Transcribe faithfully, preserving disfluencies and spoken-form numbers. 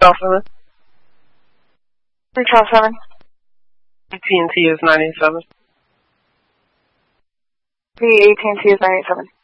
cell seven? Retail seven. A T and T is nine eight seven. The A T and T is nine eight seven.